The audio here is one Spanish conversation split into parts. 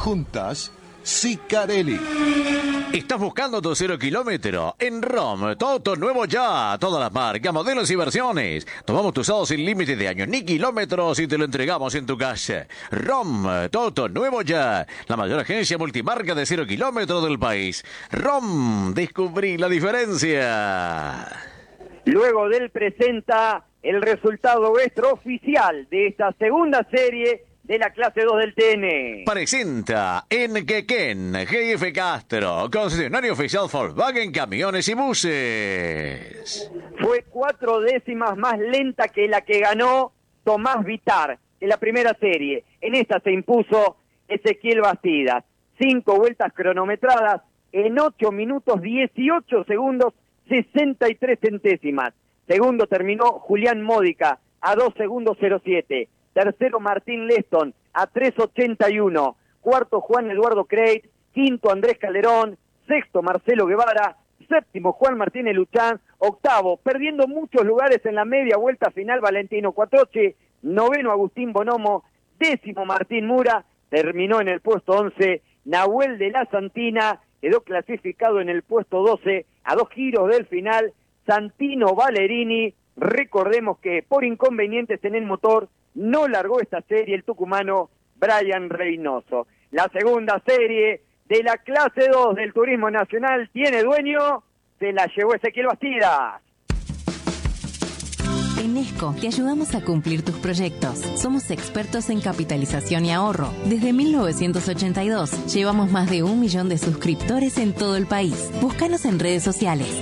Juntas, Sicarelli. ¿Estás buscando tu 0 kilómetro? En ROM, todo nuevo ya. Todas las marcas, modelos y versiones. Tomamos tu usado sin límite de años ni kilómetros y te lo entregamos en tu casa. ROM, todo nuevo ya. La mayor agencia multimarca de 0 kilómetros del país. ROM, descubrí la diferencia. Luego del presenta el resultado extraoficial de esta segunda serie de la clase 2 del TN. Presenta en Quequén, GF Castro, concesionario oficial Volkswagen Camiones y Buses. Fue 4 décimas más lenta que la que ganó Tomás Vitar en la primera serie. En esta se impuso Ezequiel Bastidas. 5 vueltas cronometradas en 8 minutos 18 segundos 63 centésimas. Segundo terminó Julián Módica a 2 segundos 07. Tercero Martín Leston a 3.81. Cuarto Juan Eduardo Creit. Quinto Andrés Calderón. Sexto Marcelo Guevara. Séptimo Juan Martínez Luchán. Octavo, perdiendo muchos lugares en la media vuelta final, Valentino Cuatrochi. Noveno Agustín Bonomo. Décimo Martín Mura. Terminó en el puesto 11 Nahuel de la Santina. Quedó clasificado en el puesto 12 a 2 giros del final Santino Valerini. Recordemos que por inconvenientes en el motor no largó esta serie el tucumano Brian Reynoso. La segunda serie de la clase 2 del Turismo Nacional tiene dueño, se la llevó Ezequiel Bastidas. En Esco te ayudamos a cumplir tus proyectos. Somos expertos en capitalización y ahorro. Desde 1982 llevamos más de 1 millón de suscriptores en todo el país. Búscanos en redes sociales.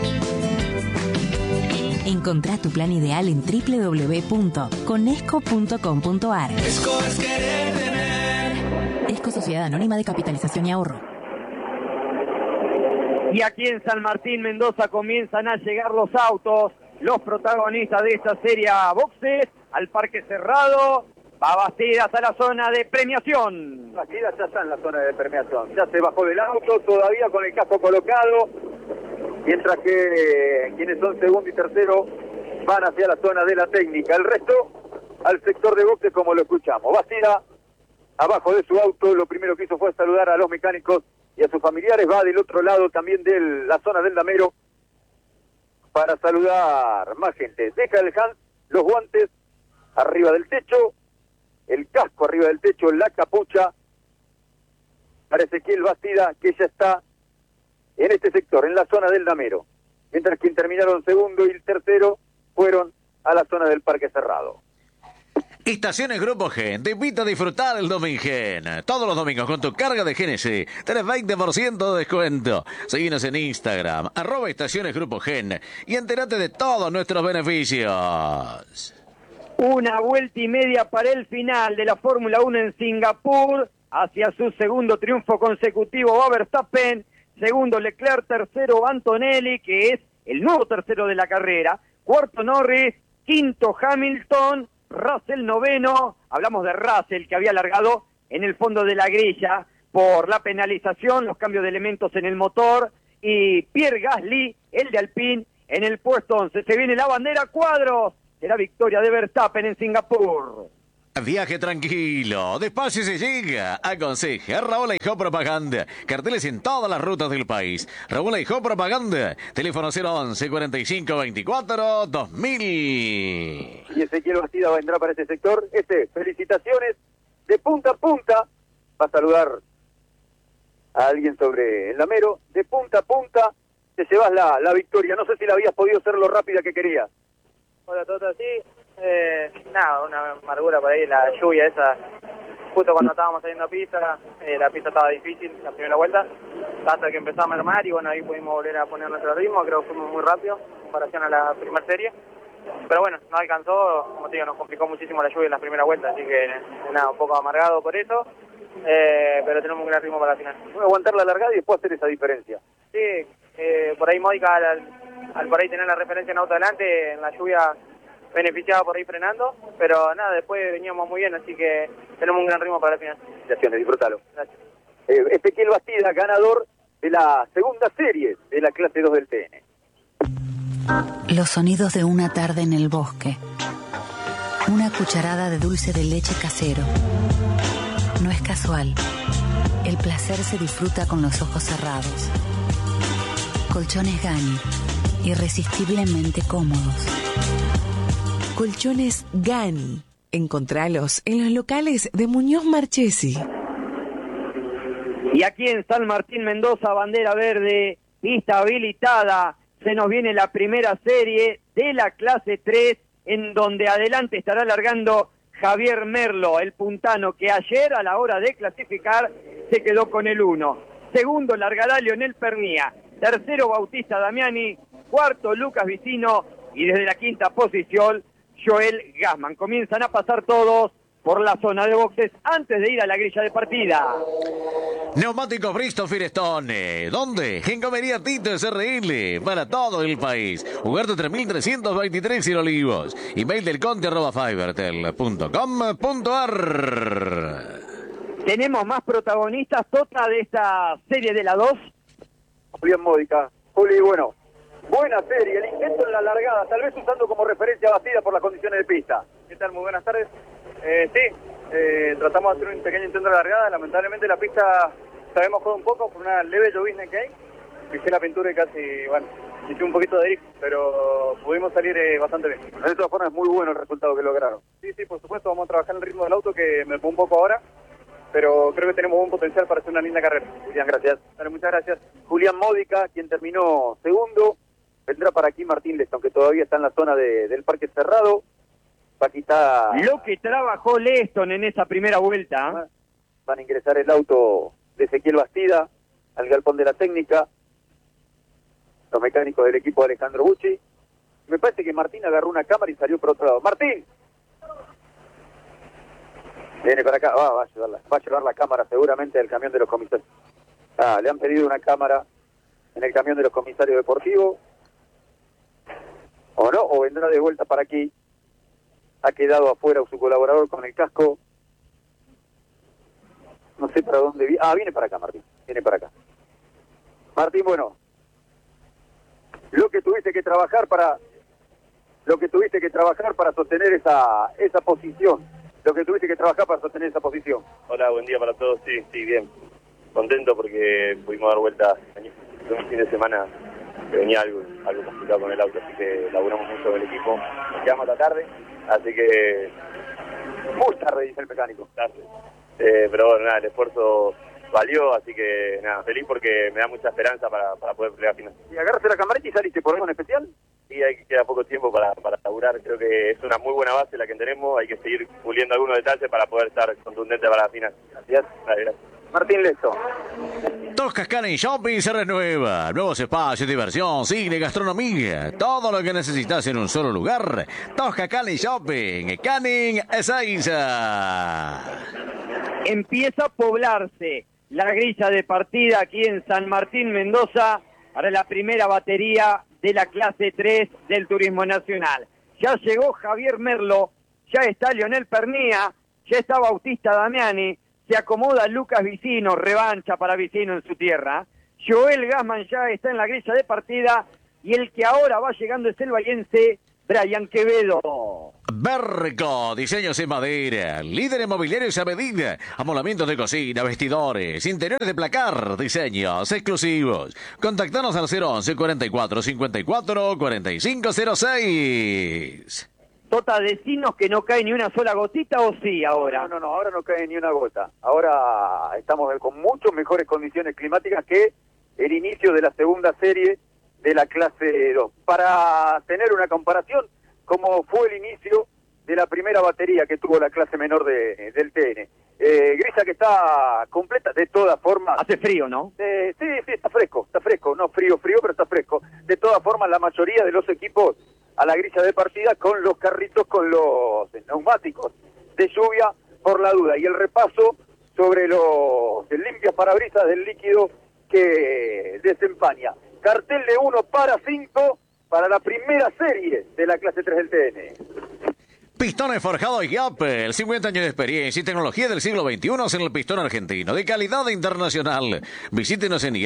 Encontrá tu plan ideal en www.conesco.com.ar. Esco es querer tener. Esco Sociedad Anónima de Capitalización y Ahorro. Y aquí en San Martín, Mendoza, comienzan a llegar los autos, los protagonistas de esta serie a boxes, al Parque Cerrado. Va Bastidas a la zona de premiación. Bastidas ya está en la zona de premiación. Ya se bajó del auto, todavía con el casco colocado. Mientras que quienes son segundo y tercero van hacia la zona de la técnica. El resto al sector de boxes como lo escuchamos. Bastidas, abajo de su auto, lo primero que hizo fue saludar a los mecánicos y a sus familiares. Va del otro lado también de la zona del damero para saludar más gente. Deja el hand, los guantes arriba del techo, el casco arriba del techo, la capucha. Para Ezequiel Bastidas, que ya está en este sector, en la zona del damero. Mientras que terminaron segundo y tercero fueron a la zona del Parque Cerrado. Estaciones Grupo Gen te invita a disfrutar el Domingen. Todos los domingos con tu carga de GNC tenés 20% de descuento. Seguinos en Instagram, @Estaciones Grupo Gen y entérate de todos nuestros beneficios. Una vuelta y media para el final de la Fórmula 1 en Singapur. Hacia su segundo triunfo consecutivo va Verstappen. Segundo Leclerc, tercero Antonelli, que es el nuevo tercero de la carrera. Cuarto Norris, quinto Hamilton, Russell noveno. Hablamos de Russell, que había largado en el fondo de la grilla por la penalización, los cambios de elementos en el motor. Y Pierre Gasly, el de Alpine, en el puesto 11. Se viene la bandera cuadros de la victoria de Verstappen en Singapur. Viaje tranquilo, despacio se llega. Aconseja Raúl Hijo Propaganda. Carteles en todas las rutas del país. Raúl Hijo Propaganda. Teléfono 011 45 24 2000. Y Ezequiel Bastidas vendrá para este sector. Felicitaciones de punta a punta. Va a saludar a alguien sobre el damero. De punta a punta te llevas la victoria. No sé si la habías podido hacer lo rápida que querías. Hola, Toto, sí. Nada, una amargura por ahí, la lluvia esa, justo cuando estábamos saliendo a pista, la pista estaba difícil, la primera vuelta, hasta que empezó a mermar y bueno, ahí pudimos volver a poner nuestro ritmo, creo que fuimos muy rápido en comparación a la primera serie, pero bueno, no alcanzó, como te digo, nos complicó muchísimo la lluvia en la primera vuelta, así que nada, un poco amargado por eso, pero tenemos un gran ritmo para la final. Aguantar la largada y después hacer esa diferencia. Sí, por ahí Módica, al por ahí tener la referencia en auto adelante, en la lluvia beneficiaba por ahí frenando, pero nada, después veníamos muy bien, así que tenemos un gran ritmo para la final. Gracias, disfrútalo. Gracias. Ezequiel Bastidas, ganador de la segunda serie de la clase 2 del TN. Los sonidos de una tarde en el bosque. Una cucharada de dulce de leche casero. No es casual. El placer se disfruta con los ojos cerrados. Colchones Gani, irresistiblemente cómodos. Colchones Gani. Encontralos en los locales de Muñoz Marchesi. Y aquí en San Martín Mendoza, bandera verde, pista habilitada. Se nos viene la primera serie de la clase 3, en donde adelante estará largando Javier Merlo, el puntano, que ayer a la hora de clasificar se quedó con el 1. Segundo largará Leonel Pernía. Tercero Bautista Damiani. Cuarto Lucas Vicino. Y desde la quinta posición Joel Gassman. Comienzan a pasar todos por la zona de boxes antes de ir a la grilla de partida. Neumáticos Bristol Firestone. ¿Dónde? En Comería Tito SRL. Para todo el país. Ugarte 3323 en Olivos. Email del conte @fibertel.com.ar. Tenemos más protagonistas, Tota, de esta serie de la 2. Julián Módica. Juli, bueno, buena serie. El intento en la largada, tal vez usando como referencia a Bastida por las condiciones de pista. ¿Qué tal? Muy buenas tardes. Tratamos de hacer un pequeño intento de largada. Lamentablemente la pista se había mojado un poco por una leve llovizna que hay. Pisé la pintura y casi, hice un poquito de drift, pero pudimos salir bastante bien. De todas formas, es muy bueno el resultado que lograron. Sí, por supuesto, vamos a trabajar en el ritmo del auto, que me pongo un poco ahora, pero creo que tenemos buen potencial para hacer una linda carrera. Julián, gracias. Dale, muchas gracias. Julián Módica, quien terminó segundo. Vendrá para aquí Martín Leston, que todavía está en la zona del parque cerrado. Paquita. Lo que trabajó Leston en esa primera vuelta. Van a ingresar el auto de Ezequiel Bastida al galpón de la técnica. Los mecánicos del equipo de Alejandro Bucci. Me parece que Martín agarró una cámara y salió por otro lado. ¡Martín! Viene para acá, va a llevar la cámara seguramente del camión de los comisarios. Le han pedido una cámara en el camión de los comisarios deportivos. ¿O no? ¿O vendrá de vuelta para aquí? Ha quedado afuera su colaborador con el casco. No sé para dónde viene. Viene para acá, Martín. Viene para acá. Martín, bueno. Lo que tuviste que trabajar para sostener esa posición. Lo que tuviste que trabajar para sostener esa posición. Hola, buen día para todos. Sí, bien. Contento porque pudimos dar vuelta un fin de semana que venía algo complicado con el auto, así que laburamos mucho con el equipo. Nos quedamos hasta tarde, así que... Muy tarde, dice el mecánico. Tarde. Pero bueno, nada, el esfuerzo valió, así que nada, feliz porque me da mucha esperanza para poder pelear final. ¿Y agarraste la camarita y saliste por algo en especial? Sí, queda poco tiempo para laburar. Creo que es una muy buena base la que tenemos. Hay que seguir puliendo algunos detalles para poder estar contundente para la final. Gracias. Gracias. Martín Lesto. Toscas Canning Shopping se renueva. Nuevos espacios, diversión, cine, gastronomía. Todo lo que necesitas en un solo lugar. Toscas Canning Shopping. Canning Ezeiza. Empieza a poblarse la grilla de partida aquí en San Martín Mendoza para la primera batería de la clase 3 del Turismo Nacional. Ya llegó Javier Merlo, ya está Leonel Pernía, ya está Bautista Damiani, se acomoda Lucas Vicino, revancha para Vicino en su tierra. Joel Gassman ya está en la grilla de partida y el que ahora va llegando es el bahiense Brian Quevedo. Berco, diseños en madera, líder en mobiliarios a medida, amolamientos de cocina, vestidores, interiores de placar, diseños exclusivos. Contactanos al 011 44 54 4506. Tota, decinos que no cae ni una sola gotita, ¿o sí ahora? No, ahora no cae ni una gota. Ahora estamos con mucho mejores condiciones climáticas que el inicio de la segunda serie de la clase 2. Para tener una comparación, como fue el inicio de la primera batería que tuvo la clase menor del TN. Grilla que está completa, de todas formas. Hace frío, ¿no? Sí, está fresco, no frío, pero está fresco. De todas formas, la mayoría de los equipos a la grilla de partida con los carritos, con los neumáticos de lluvia por la duda. Y el repaso sobre los limpias parabrisas del líquido que desempaña. Cartel de 1 para 5 para la primera serie de la clase 3 del TN. Pistones forjados Yapel, 50 años de experiencia y tecnología del siglo XXI en el pistón argentino, de calidad internacional. Visítenos en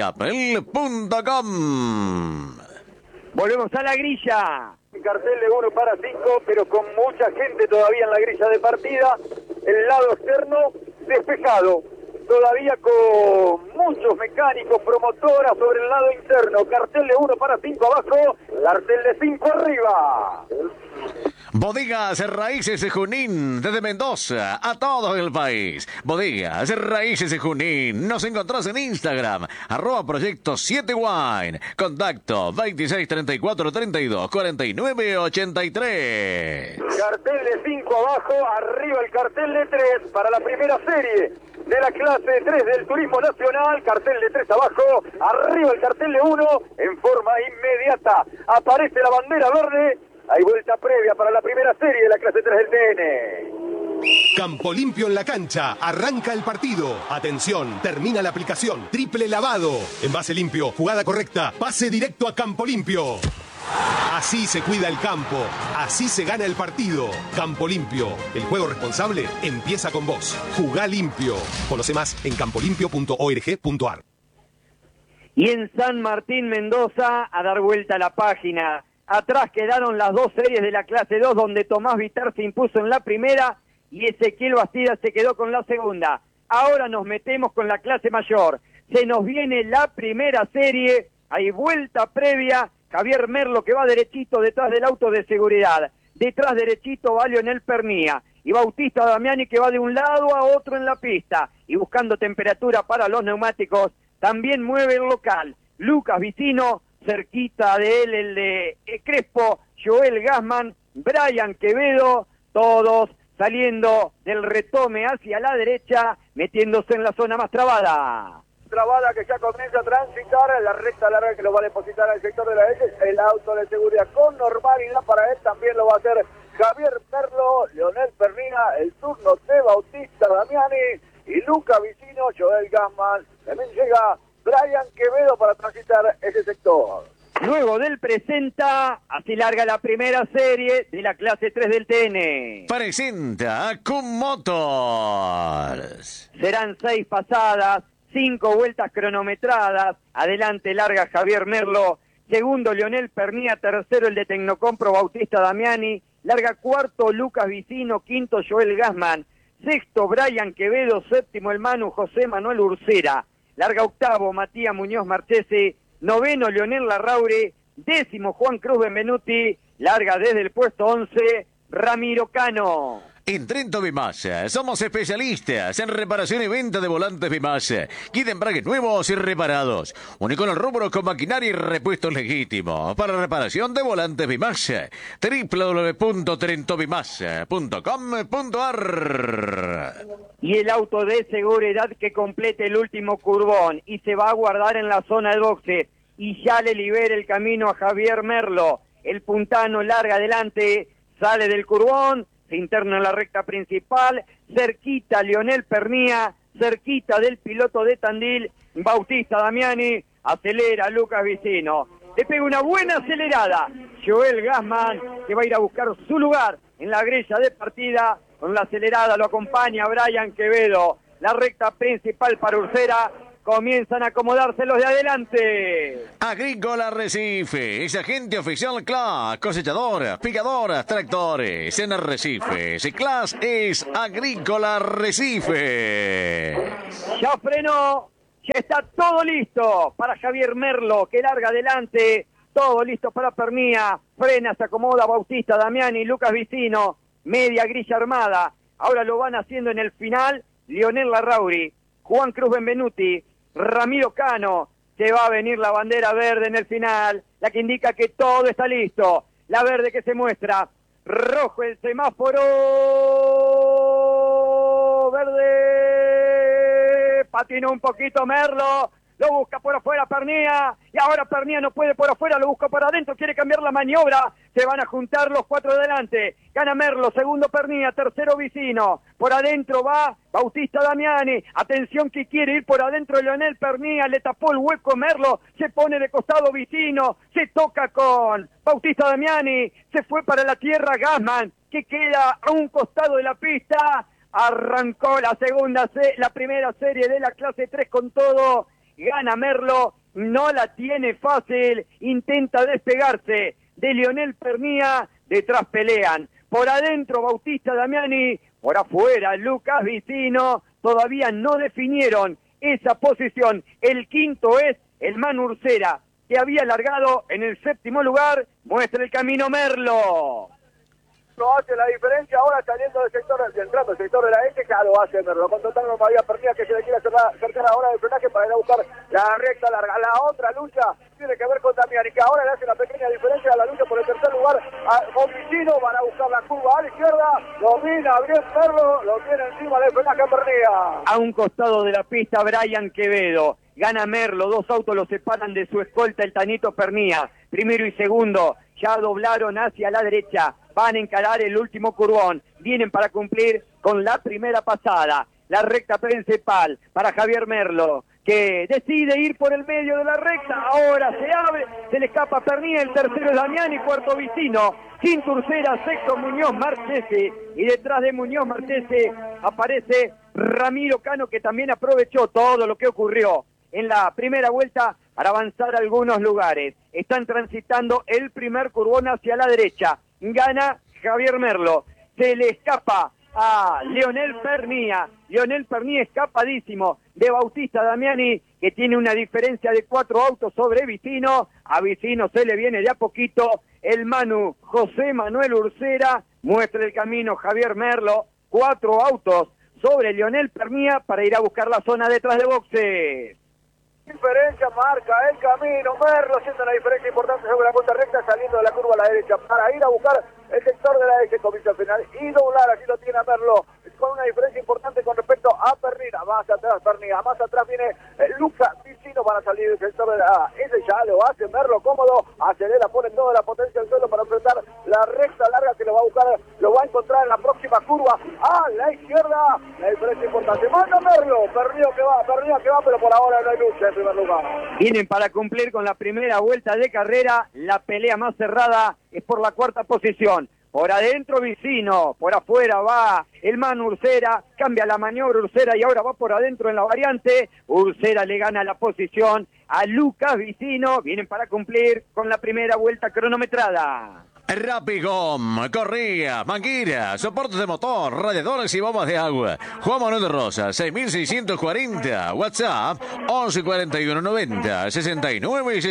yapel.com. Volvemos a la grilla. Cartel de 1 para 5, pero con mucha gente todavía en la grilla de partida. El lado externo despejado. todavía con muchos mecánicos, promotoras sobre el lado interno, cartel de 1 para 5 abajo, cartel de 5 arriba. Bodegas Raíces de Junín, desde Mendoza a todo el país. Bodegas Raíces de Junín. Nos encontrás en Instagram, @Proyecto 7 Wine. Contacto 26 34 32 49 83. Cartel de 5 abajo, arriba el cartel de 3 para la primera serie de la clase 3 del Turismo Nacional. Cartel de 3 abajo, arriba el cartel de 1 en forma inmediata. Aparece la bandera verde. Hay vuelta previa para la primera serie de la clase 3 del TN. Campo limpio en la cancha. Arranca el partido. Atención, termina la aplicación. Triple lavado. Envase limpio, jugada correcta. Pase directo a Campo Limpio. Así se cuida el campo. Así se gana el partido. Campo Limpio. El juego responsable empieza con vos. Jugá limpio. Conoce más en campolimpio.org.ar. Y en San Martín, Mendoza, a dar vuelta a la página. Atrás quedaron las dos series de la clase 2, donde Tomás Vitar se impuso en la primera y Ezequiel Bastida se quedó con la segunda. Ahora nos metemos con la clase mayor. Se nos viene la primera serie, hay vuelta previa, Javier Merlo que va derechito detrás del auto de seguridad. Detrás derechito va Leonel Pernía y Bautista Damiani que va de un lado a otro en la pista. Y buscando temperatura para los neumáticos, también mueve el local. Lucas Vicino, cerquita de él el de Crespo, Joel Gassman, Brian Quevedo, todos saliendo del retome hacia la derecha, metiéndose en la zona más trabada. Trabada que ya comienza a transitar la recta larga que lo va a depositar al sector de la S, el auto de seguridad con normalidad para él, también lo va a hacer Javier Merlo, Leonel Pernía, el turno de Bautista Damiani y Luca Vicino, Joel Gassman, también llega Brian Quevedo para transitar ese sector. Luego del presenta, así larga la primera serie de la clase 3 del TN. Presenta Kun Motors. Serán 6 pasadas, 5 vueltas cronometradas. Adelante larga Javier Merlo. Segundo Leonel Pernía, tercero el de Tecnocompro Bautista Damiani. Larga cuarto Lucas Vicino, quinto Joel Gassman. Sexto Brian Quevedo, séptimo el Manu José Manuel Ursera. Larga octavo Matías Muñoz Marchesi, noveno Leonel Larrauri, décimo Juan Cruz Benvenuti, larga desde el puesto 11 Ramiro Cano. En Trento Bimasa somos especialistas en reparación y venta de volantes Bimasa. Kit embragues nuevos y reparados. Único en el rubro con maquinaria y repuestos legítimos. Para reparación de volantes Bimasa. www.trentobimasa.com.ar. Y el auto de seguridad que complete el último curvón y se va a guardar en la zona de boxe. Y ya le libera el camino a Javier Merlo. El puntano larga adelante, sale del curvón, se interna en la recta principal, cerquita Leonel Pernía, cerquita del piloto de Tandil, Bautista Damiani, acelera Lucas Vicino. Le pega una buena acelerada Joel Gassman, que va a ir a buscar su lugar en la grilla de partida. Con la acelerada lo acompaña Brian Quevedo. La recta principal para Ursera. Comienzan a acomodarse los de adelante. Agrícola Recife, es agente oficial CLAS, cosechadoras, picadoras, tractores. En Arrecifes, CLAS es Agrícola Recife. Ya frenó, ya está todo listo para Javier Merlo, que larga adelante. Todo listo para Pernía. Frena, se acomoda Bautista Damiani, Lucas Vicino. Media grilla armada. Ahora lo van haciendo en el final Leonel Larrauri, Juan Cruz Benvenuti, Ramiro Cano. Se va a venir la bandera verde en el final, la que indica que todo está listo. La verde que se muestra, rojo el semáforo, verde, patinó un poquito Merlo, lo busca por afuera Pernía, y ahora Pernía no puede por afuera, lo busca por adentro, quiere cambiar la maniobra, se van a juntar los cuatro de delante, gana Merlo, segundo Pernía, tercero Vicino, por adentro va Bautista Damiani, atención que quiere ir por adentro Leonel Pernía, le tapó el hueco Merlo, se pone de costado Vicino, se toca con Bautista Damiani, se fue para la tierra Gassman, que queda a un costado de la pista, arrancó la primera serie de la clase 3 con todo. Gana Merlo, no la tiene fácil, intenta despegarse de Leonel Pernía, detrás pelean. Por adentro Bautista Damiani, por afuera Lucas Vicino, todavía no definieron esa posición. El quinto es el Manu Ursera, que había largado en el séptimo lugar. Muestra el camino Merlo. No hace la diferencia ahora saliendo del sector, entrando al sector de la S, ya lo hace Merlo. Con total normalidad perdida que se le quiere acercar ahora del frenaje para ir a buscar la recta larga. La otra lucha tiene que ver con Damiani, que ahora le hace una pequeña diferencia a la lucha por el tercer lugar a Vicino. Van a buscar la curva a la izquierda, domina bien Merlo, lo tiene encima del frenaje Pernía. A un costado de la pista, Brian Quevedo. Gana Merlo, 2 autos lo separan de su escolta, el Tanito Pernía. Primero y segundo, ya doblaron hacia la derecha. Van a encarar el último curvón. Vienen para cumplir con la primera pasada. La recta principal para Javier Merlo, que decide ir por el medio de la recta. Ahora se abre, se le escapa Pernía, el tercero es Damiani, cuarto Vicino, quinto Ursera, sexto Muñoz Marchesi, y detrás de Muñoz Marchesi aparece Ramiro Cano, que también aprovechó todo lo que ocurrió en la primera vuelta para avanzar a algunos lugares. Están transitando el primer curvón hacia la derecha. Gana Javier Merlo. Se le escapa a Leonel Pernía. Leonel Pernía escapadísimo de Bautista Damiani, que tiene una diferencia de 4 autos sobre Vicino. A Vicino se le viene de a poquito el Manu José Manuel Ursera. Muestra el camino Javier Merlo. 4 autos sobre Leonel Pernía para ir a buscar la zona detrás de boxes. Diferencia, marca el camino, Merlo haciendo la diferencia importante sobre la vuelta recta, saliendo de la curva a la derecha para ir a buscar el sector de la S, comienza final y doblar, así lo tiene a Merlo, con una diferencia importante con respecto a Pernía. Más atrás Pernía, más atrás viene Luca Vicino para salir del sector de la S, ya lo hace Merlo cómodo, acelera, pone toda la potencia al suelo para enfrentar la recta larga que lo va a buscar, lo va a encontrar en la próxima curva a la izquierda. La diferencia importante, manda Merlo, Pernía que va, pero por ahora no hay lucha en primer lugar. Vienen para cumplir con la primera vuelta de carrera. La pelea más cerrada es por la cuarta posición. Por adentro Vicino, por afuera va el Manu Ursera, cambia la maniobra Ursera y ahora va por adentro en la variante. Ursera le gana la posición a Lucas Vicino. Vienen para cumplir con la primera vuelta cronometrada. Rapigom, correas, mangueras, soportes de motor, radiadores y bombas de agua. Juan Manuel de Rosa, 6640. WhatsApp, 1141 90 69 y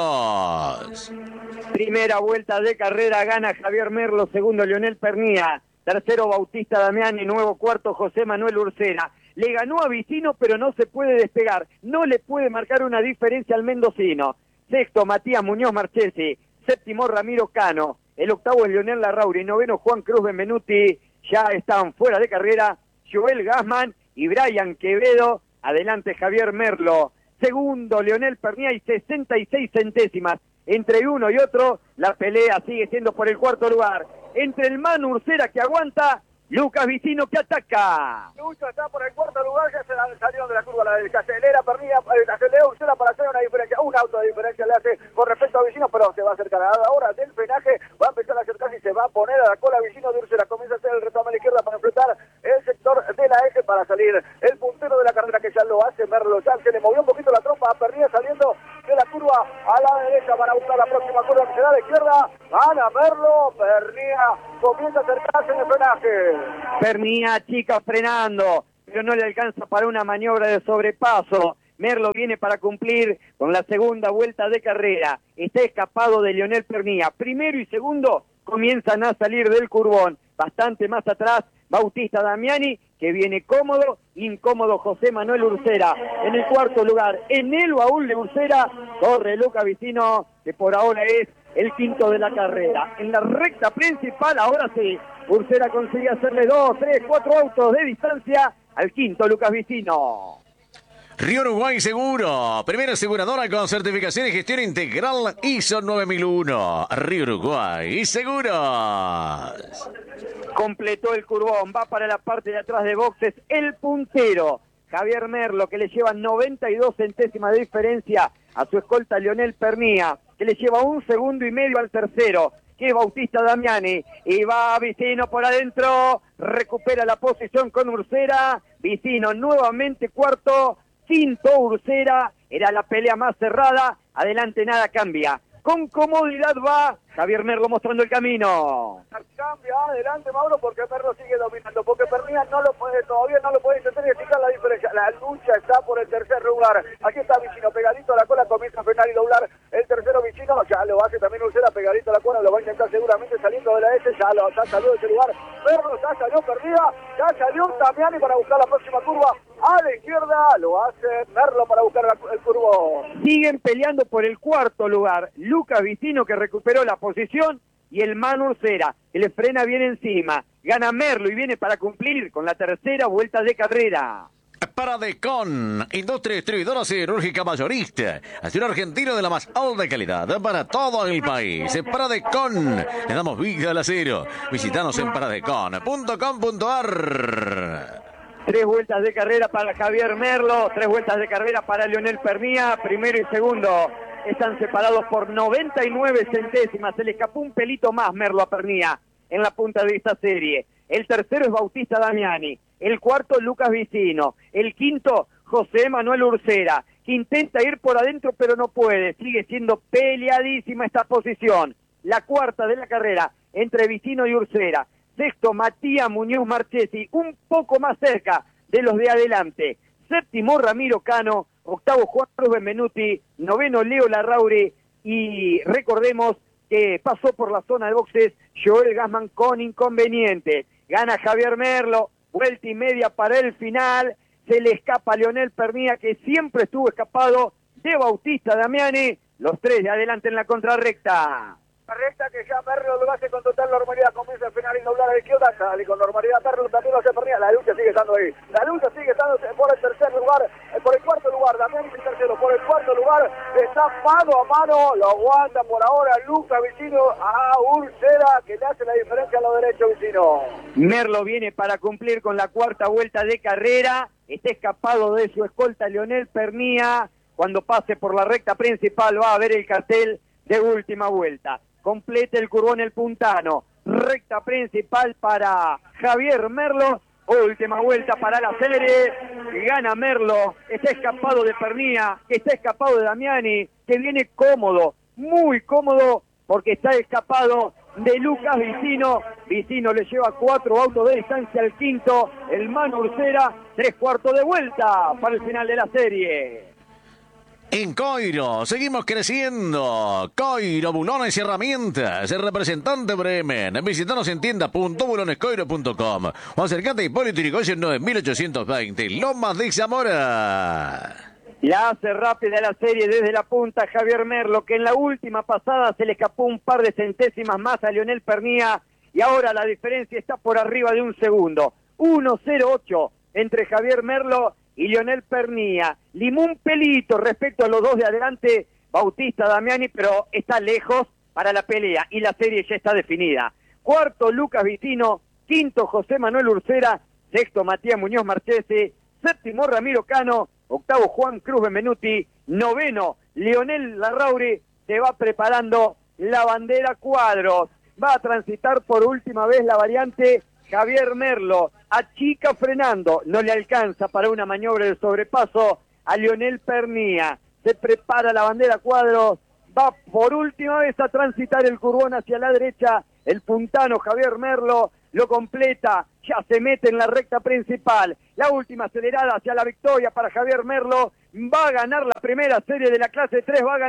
62. Primera vuelta de carrera, gana Javier Merlo, segundo Leonel Pernía, tercero Bautista Damiani, nuevo cuarto José Manuel Ursera. Le ganó a Vicino, pero no se puede despegar, no le puede marcar una diferencia al mendocino. Sexto Matías Muñoz Marchesi, séptimo Ramiro Cano, el octavo es Leonel Larrauri, noveno Juan Cruz Benvenuti. Ya están fuera de carrera Joel Gassman y Brian Quevedo. Adelante Javier Merlo, segundo Leonel Pernía y 66 centésimas. Entre uno y otro, la pelea sigue siendo por el cuarto lugar. Entre el Manu Ursera que aguanta, Lucas Vicino que ataca. Lucha está por el cuarto lugar, ya se salió de la curva, la derecha. Acelera Pernía, acelera Ursera para hacer una diferencia. Un auto de diferencia le hace con respecto a Vicino, pero se va a acercar. Ahora del frenaje va a empezar a acercarse y se va a poner a la cola Vicino de Ursera. Comienza a hacer el retome a la izquierda para enfrentar el sector de la S para salir el puntero de la carrera, que ya lo hace Merlo. Ya se le movió un poquito la trompa a Pernía saliendo de la curva a la derecha para buscar la próxima curva que será a la izquierda. Gana Merlo, Pernía comienza a acercarse en el frenaje. Pernía chica frenando, pero no le alcanza para una maniobra de sobrepaso. Merlo viene para cumplir con la segunda vuelta de carrera. Está escapado de Leonel Pernía. Primero y segundo comienzan a salir del curvón. Bastante más atrás Bautista Damiani, que viene cómodo, incómodo José Manuel Ursera. En el cuarto lugar, en el baúl de Ursera, corre Luca Vicino, que por ahora es el quinto de la carrera. En la recta principal, ahora sí, Ursera consigue hacerle 2, 3, 4 autos de distancia al quinto Lucas Vicino. Río Uruguay Seguro, primera aseguradora con certificación y gestión integral ISO 9001. Río Uruguay Seguros. Completó el curvón, va para la parte de atrás de boxes el puntero Javier Merlo, que le lleva 92 centésimas de diferencia a su escolta Leonel Pernía, que le lleva 1 segundo y medio al tercero, que es Bautista Damiani, y va Vicino por adentro, recupera la posición con Ursera. Vicino nuevamente cuarto, quinto Ursera. Era la pelea más cerrada, adelante nada cambia. con comodidad va Javier Merlo mostrando el camino. Cambia adelante, Mauro, porque Merlo sigue dominando, porque Pernía todavía no lo puede intentar identificar la diferencia. La lucha está por el tercer lugar. Aquí está Vicino pegadito a la cola, comienza a frenar y doblar el tercero Vicino. Ya lo hace también Ursera pegadito a la cola, lo va a intentar seguramente saliendo de la S. Ya salió de ese lugar. Merlo ya salió perdida, ya salió Damiani para buscar la próxima curva. A la izquierda lo hace Merlo para buscar el curvo. Siguen peleando por el cuarto lugar. Lucas Vicino, que recuperó la posición, y el Manu Ursera, que le frena bien encima. Gana Merlo y viene para cumplir con la tercera vuelta de carrera. Paradecon, industria distribuidora siderúrgica mayorista, acero argentino de la más alta calidad para todo el país. Paradecon, le damos vida al acero. Visítanos en paradecon.com.ar. 3 vueltas de carrera para Javier Merlo, 3 vueltas de carrera para Leonel Pernía, primero y segundo. Están separados por 99 centésimas. Se le escapó un pelito más Merlo a Pernía en la punta de esta serie. El tercero es Bautista Damiani. El cuarto, Lucas Vicino. El quinto, José Manuel Ursera, que intenta ir por adentro pero no puede. Sigue siendo peleadísima esta posición. La cuarta de la carrera entre Vicino y Ursera. Sexto, Matías Muñoz Marchesi, un poco más cerca de los de adelante. Séptimo, Ramiro Cano. Octavo, Juan Cruz Benvenuti. Noveno, Leo Larrauri. Y recordemos que pasó por la zona de boxes Joel Gassman con inconveniente. Gana Javier Merlo, vuelta y media para el final. Se le escapa a Leonel Pernía, que siempre estuvo escapado de Bautista Damiani. Los tres de adelante en la contrarrecta. La recta que ya Merlo lo hace con total normalidad, comienza a frenar y doblar a la izquierda, sale con normalidad Merlo, también lo hace Pernía, la lucha sigue estando ahí, la lucha sigue estando por el tercer lugar, por el cuarto lugar, Damián es el tercero, por el cuarto lugar, está mano a mano, lo aguanta por ahora Lucas Vicino a Ursera, que le hace la diferencia a lo derecho Vicino. Merlo viene para cumplir con la cuarta vuelta de carrera, está escapado de su escolta Leonel Pernía. Cuando pase por la recta principal va a ver el cartel de última vuelta. Complete el curvón el puntano. Recta principal para Javier Merlo. Última vuelta para la serie. Gana Merlo. Está escapado de Pernía. Está escapado de Damiani. Que viene cómodo. Muy cómodo. Porque está escapado de Lucas Vicino. Vicino le lleva 4 autos de distancia al quinto. El Manu Ursera. 3/4 de vuelta para el final de la serie. En Coiro, seguimos creciendo. Coiro, bulones y herramientas. El representante Bremen. Visítanos en tienda.bulonescoiro.com o acercate a Hipólito Yrigoyen 9820, Lomas de Zamora. La hace rápida la serie desde la punta Javier Merlo, que en la última pasada se le escapó un par de centésimas más a Leonel Pernía, y ahora la diferencia está por arriba de un segundo. 1:08 entre Javier Merlo y Leonel Pernía. Limó un pelito respecto a los dos de adelante, Bautista Damiani, pero está lejos para la pelea y la serie ya está definida. Cuarto, Lucas Vicino. Quinto, José Manuel Ursera. Sexto, Matías Muñoz Marchesi. Séptimo, Ramiro Cano. Octavo, Juan Cruz Benvenuti. Noveno, Leonel Larrauri. Se va preparando la bandera cuadros. Va a transitar por última vez la variante Javier Merlo. Achica frenando, no le alcanza para una maniobra de sobrepaso a Leonel Pernía. Se prepara la bandera cuadros, va por última vez a transitar el curvón hacia la derecha. El puntano Javier Merlo lo completa, ya se mete en la recta principal. La última acelerada hacia la victoria para Javier Merlo. Va a ganar la primera serie de la clase 3, va a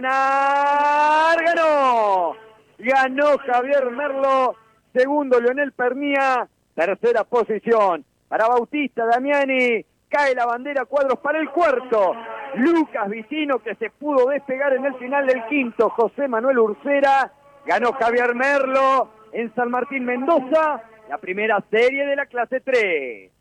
ganar. ¡Ganó! Ganó Javier Merlo. Segundo, Leonel Pernía. Tercera posición para Bautista Damiani. Cae la bandera cuadros para el cuarto. Lucas Vicino, que se pudo despegar en el final del quinto. José Manuel Ursera. Ganó Javier Merlo en San Martín, Mendoza. La primera serie de la clase 3.